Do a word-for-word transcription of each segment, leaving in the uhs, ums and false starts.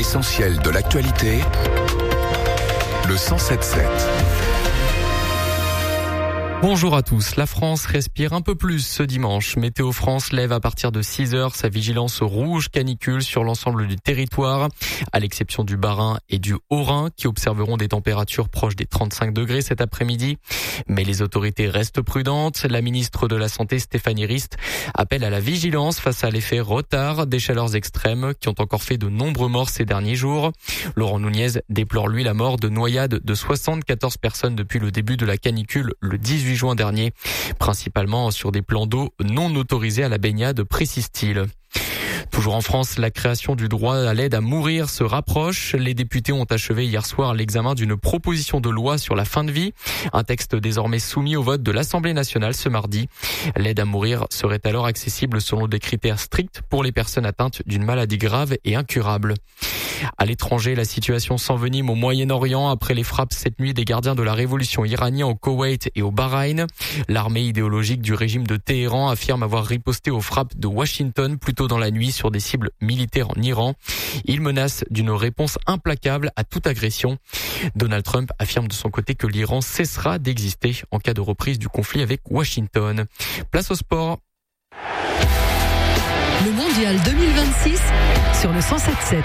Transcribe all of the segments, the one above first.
L'essentiel de l'actualité, le cent sept sept. Bonjour à tous. La France respire un peu plus ce dimanche. Météo France lève à partir de six heures sa vigilance rouge canicule sur l'ensemble du territoire, à l'exception du Bas-Rhin et du Haut-Rhin qui observeront des températures proches des trente-cinq degrés cet après-midi. Mais les autorités restent prudentes. La ministre de la Santé, Stéphanie Rist, appelle à la vigilance face à l'effet retard des chaleurs extrêmes qui ont encore fait de nombreux morts ces derniers jours. Laurent Nunez déplore lui la mort de noyades de soixante-quatorze personnes depuis le début de la canicule le dix-huit juin dernier, principalement sur des plans d'eau non autorisés à la baignade, précise-t-il. Toujours en France, la création du droit à l'aide à mourir se rapproche. Les députés ont achevé hier soir l'examen d'une proposition de loi sur la fin de vie, un texte désormais soumis au vote de l'Assemblée nationale ce mardi. L'aide à mourir serait alors accessible selon des critères stricts pour les personnes atteintes d'une maladie grave et incurable. À l'étranger, la situation s'envenime au Moyen-Orient après les frappes cette nuit des gardiens de la révolution iranien au Koweït et au Bahreïn. L'armée idéologique du régime de Téhéran affirme avoir riposté aux frappes de Washington plus tôt dans la nuit sur des cibles militaires en Iran. Il menace d'une réponse implacable à toute agression. Donald Trump affirme de son côté que l'Iran cessera d'exister en cas de reprise du conflit avec Washington. Place au sport. Le mondial deux mille vingt-six sur le cent sept sept.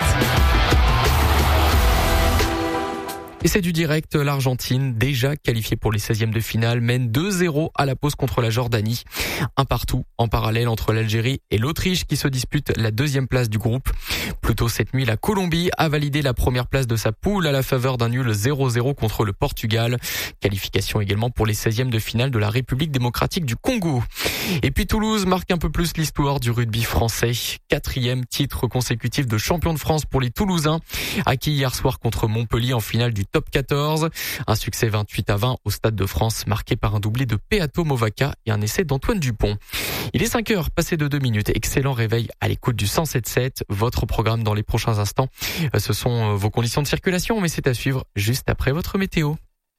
Et c'est du direct, l'Argentine, déjà qualifiée pour les seizièmes de finale, mène deux zéro à la pause contre la Jordanie. Un partout en parallèle entre l'Algérie et l'Autriche qui se disputent la deuxième place du groupe. Plus tôt cette nuit, la Colombie a validé la première place de sa poule à la faveur d'un nul zéro zéro contre le Portugal. Qualification également pour les seizièmes de finale de la République démocratique du Congo. Et puis Toulouse marque un peu plus l'histoire du rugby français. Quatrième titre consécutif de champion de France pour les Toulousains, acquis hier soir contre Montpellier en finale du top quatorze. Un succès vingt-huit à vingt au Stade de France, marqué par un doublé de Peato Movaca et un essai d'Antoine Dupont. Il est cinq heures, passé de deux minutes. Excellent réveil à l'écoute du cent sept sept. Votre programme dans les prochains instants. Ce sont vos conditions de circulation, mais c'est à suivre juste après votre météo.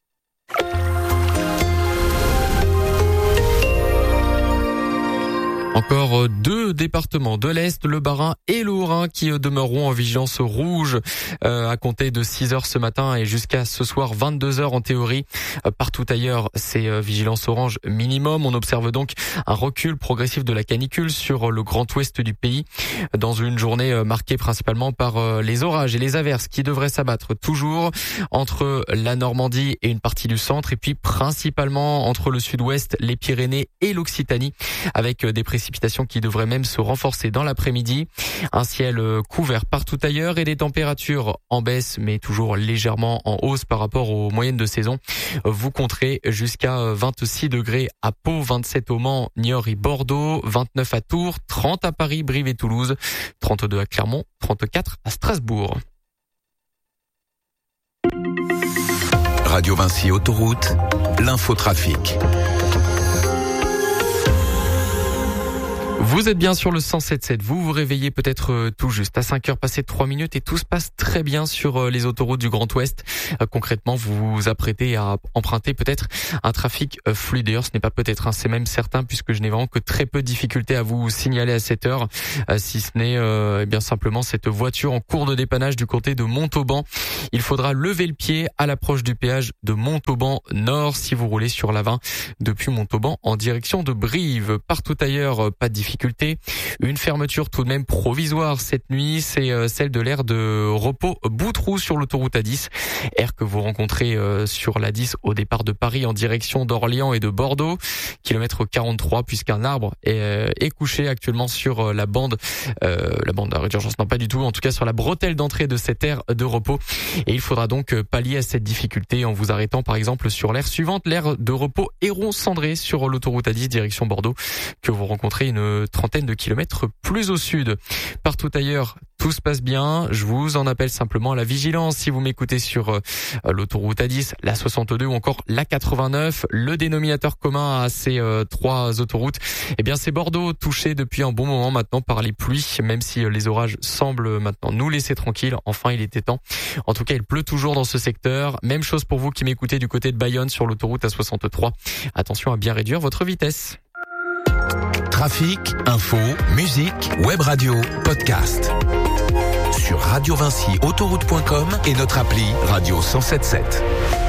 Encore deux départements de l'Est, le Bas-Rhin et le Haut-Rhin, qui demeureront en vigilance rouge euh, à compter de six heures ce matin et jusqu'à ce soir vingt-deux heures en théorie. Euh, partout ailleurs, c'est euh, vigilance orange minimum. On observe donc un recul progressif de la canicule sur le grand ouest du pays dans une journée euh, marquée principalement par euh, les orages et les averses qui devraient s'abattre toujours entre la Normandie et une partie du centre et puis principalement entre le sud-ouest, les Pyrénées et l'Occitanie avec euh, des précipitations qui devraient même se renforcer dans l'après-midi. Un ciel couvert partout ailleurs et des températures en baisse mais toujours légèrement en hausse par rapport aux moyennes de saison. Vous compterez jusqu'à vingt-six degrés à Pau, vingt-sept au Mans, Niort et Bordeaux, vingt-neuf à Tours, trente à Paris, Brive et Toulouse, trente-deux à Clermont, trente-quatre à Strasbourg. Radio Vinci Autoroute, l'infotrafic. Vous êtes bien sur le cent sept sept, vous vous réveillez peut-être tout juste à cinq heures passées trois minutes et tout se passe très bien sur les autoroutes du Grand Ouest. Concrètement, vous vous apprêtez à emprunter peut-être un trafic fluide. D'ailleurs, ce n'est pas peut-être, hein, c'est même certain puisque je n'ai vraiment que très peu de difficultés à vous signaler à cette heure, si ce n'est euh, eh bien simplement cette voiture en cours de dépannage du côté de Montauban. Il faudra lever le pied à l'approche du péage de Montauban Nord si vous roulez sur l'A vingt depuis Montauban en direction de Brive. Partout ailleurs, pas de difficultés. Une fermeture tout de même provisoire cette nuit, c'est celle de l'aire de repos Boutroux sur l'autoroute A dix. Aire que vous rencontrez sur l'A dix au départ de Paris en direction d'Orléans et de Bordeaux. Kilomètre quarante-trois puisqu'un arbre est, est couché actuellement sur la bande, euh, la bande d'urgence, non pas du tout, en tout cas sur la bretelle d'entrée de cette aire de repos. Et il faudra donc pallier à cette difficulté en vous arrêtant par exemple sur l'aire suivante, l'aire de repos Héron-Cendré sur l'autoroute A dix direction Bordeaux, que vous rencontrez une trentaine de kilomètres plus au sud. Partout ailleurs, tout se passe bien. Je vous en appelle simplement à la vigilance. Si vous m'écoutez sur euh, l'autoroute A dix, la soixante-deux ou encore la quatre-vingt-neuf, le dénominateur commun à ces euh, trois autoroutes, eh bien c'est Bordeaux, touché depuis un bon moment maintenant par les pluies, même si euh, les orages semblent maintenant nous laisser tranquilles. Enfin, il était temps. En tout cas, il pleut toujours dans ce secteur. Même chose pour vous qui m'écoutez du côté de Bayonne sur l'autoroute A soixante-trois. Attention à bien réduire votre vitesse. Trafic, info, musique, web radio, podcast. Sur radio vinci autoroute point com et notre appli Radio cent soixante-dix-sept.